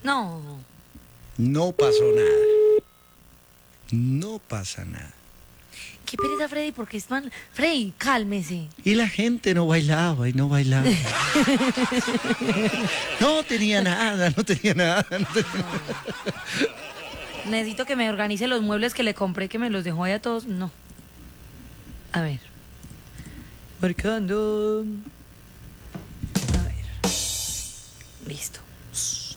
No. No pasó nada. No pasa nada. Qué pereza, Freddy, porque es mal. Freddy, cálmese. Y la gente no bailaba y no bailaba. No tenía nada, no tenía nada. No tenía nada. Necesito que me organice los muebles que le compré, que me los dejó ahí a todos. No. A ver. Marcando. A ver. Listo.